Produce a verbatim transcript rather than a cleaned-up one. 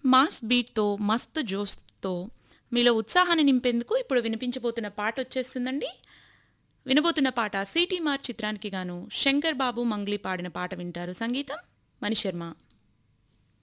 Mass బీట్‌తో, మస్త్ జోష్‌తో మీలో ఉత్సాహాన్ని నింపేందుకు ఇప్పుడు వినిపించబోతున్న పాటొచ్చేస్తుందండి. వినబోతున్న పాట 'సీటీ మార్' చిత్రానికి గాను శంకర్ బాబు, మంగ్లీ పాడిన పాట వింటారు. సంగీతం మణిశర్మ.